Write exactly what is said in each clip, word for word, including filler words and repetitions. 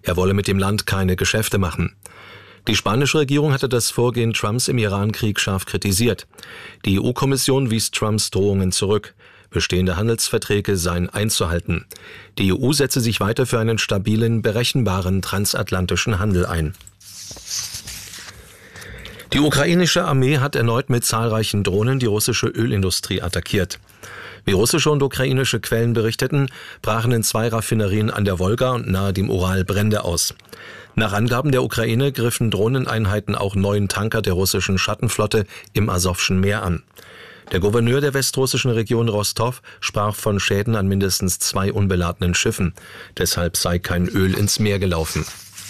Er wolle mit dem Land keine Geschäfte machen. Die spanische Regierung hatte das Vorgehen Trumps im Iran-Krieg scharf kritisiert. Die E U-Kommission wies Trumps Drohungen zurück. Bestehende Handelsverträge seien einzuhalten. Die E U setze sich weiter für einen stabilen, berechenbaren transatlantischen Handel ein. Die ukrainische Armee hat erneut mit zahlreichen Drohnen die russische Ölindustrie attackiert. Wie russische und ukrainische Quellen berichteten, brachen in zwei Raffinerien an der Wolga und nahe dem Ural Brände aus. Nach Angaben der Ukraine griffen Drohneneinheiten auch neun Tanker der russischen Schattenflotte im Asowschen Meer an. Der Gouverneur der westrussischen Region Rostov sprach von Schäden an mindestens zwei unbeladenen Schiffen. Deshalb sei kein Öl ins Meer gelaufen.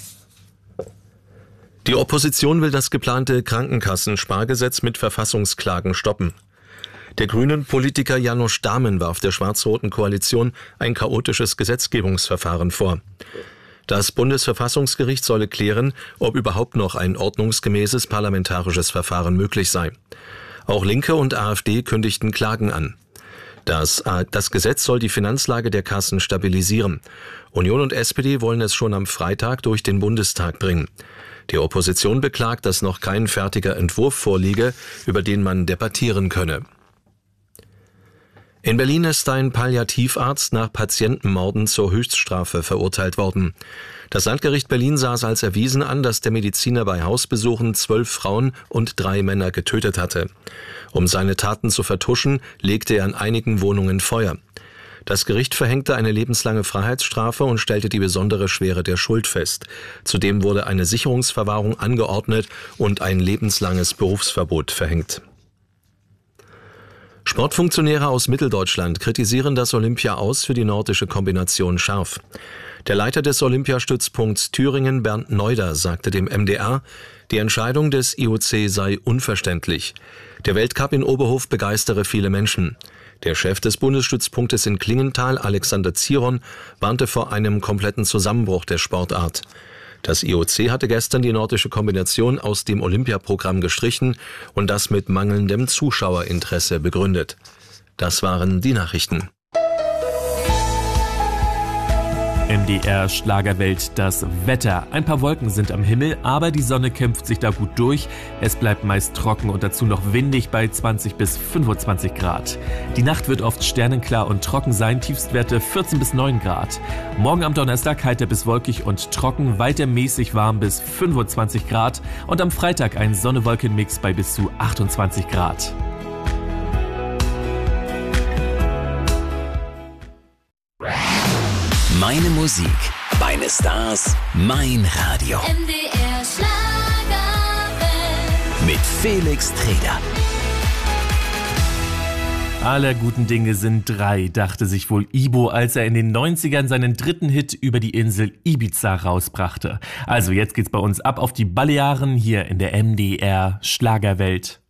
Die Opposition will das geplante Krankenkassenspargesetz mit Verfassungsklagen stoppen. Der grünen Politiker János Dámen warf der schwarz-roten Koalition ein chaotisches Gesetzgebungsverfahren vor. Das Bundesverfassungsgericht solle klären, ob überhaupt noch ein ordnungsgemäßes parlamentarisches Verfahren möglich sei. Auch Linke und AfD kündigten Klagen an. Das, das Gesetz soll die Finanzlage der Kassen stabilisieren. Union und S P D wollen es schon am Freitag durch den Bundestag bringen. Die Opposition beklagt, dass noch kein fertiger Entwurf vorliege, über den man debattieren könne. In Berlin ist ein Palliativarzt nach Patientenmorden zur Höchststrafe verurteilt worden. Das Landgericht Berlin sah es als erwiesen an, dass der Mediziner bei Hausbesuchen zwölf Frauen und drei Männer getötet hatte. Um seine Taten zu vertuschen, legte er in einigen Wohnungen Feuer. Das Gericht verhängte eine lebenslange Freiheitsstrafe und stellte die besondere Schwere der Schuld fest. Zudem wurde eine Sicherungsverwahrung angeordnet und ein lebenslanges Berufsverbot verhängt. Sportfunktionäre aus Mitteldeutschland kritisieren das Olympia-Aus für die nordische Kombination scharf. Der Leiter des Olympiastützpunkts Thüringen, Bernd Neuder, sagte dem M D R, die Entscheidung des I O C sei unverständlich. Der Weltcup in Oberhof begeistere viele Menschen. Der Chef des Bundesstützpunktes in Klingenthal, Alexander Ziron, warnte vor einem kompletten Zusammenbruch der Sportart. Das I O C hatte gestern die nordische Kombination aus dem Olympiaprogramm gestrichen und das mit mangelndem Zuschauerinteresse begründet. Das waren die Nachrichten. M D R Schlagerwelt, das Wetter. Ein paar Wolken sind am Himmel, aber die Sonne kämpft sich da gut durch. Es bleibt meist trocken und dazu noch windig bei zwanzig bis fünfundzwanzig Grad. Die Nacht wird oft sternenklar und trocken sein, Tiefstwerte vierzehn bis neun Grad. Morgen am Donnerstag heiter bis wolkig und trocken, weiter mäßig warm bis fünfundzwanzig Grad und am Freitag ein Sonne-Wolken-Mix bei bis zu achtundzwanzig Grad. Meine Musik, meine Stars, mein Radio. M D R Schlagerwelt. Mit Felix Treder. Aller guten Dinge sind drei, dachte sich wohl Ibo, als er in den neunzigern seinen dritten Hit über die Insel Ibiza rausbrachte. Also jetzt geht's bei uns ab auf die Balearen hier in der M D R Schlagerwelt.